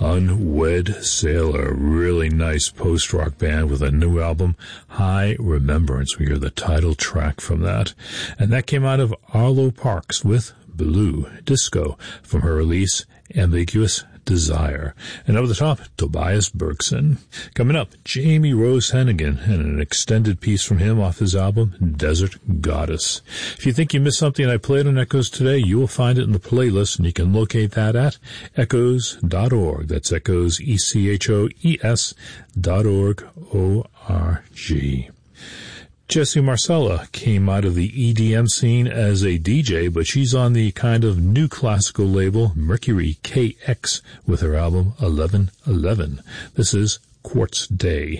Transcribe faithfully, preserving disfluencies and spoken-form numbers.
Unwed Sailor, really nice post-rock band with a new album, High Remembrance. We hear the title track from that. And that came out of Arlo Parks with Blue Disco from her release, Ambiguous Desire. And over the top, Tobias Bergson. Coming up, Jamie Rose Hennigan and an extended piece from him off his album, Desert Goddess. If you think you missed something I played on Echoes today, you will find it in the playlist, and you can locate that at echoes dot org. That's Echoes, E C H O E S dot org, O R G. Jessie Marcella came out of the E D M scene as a D J, but she's on the kind of new classical label Mercury K X with her album eleven eleven. This is Quartz Day.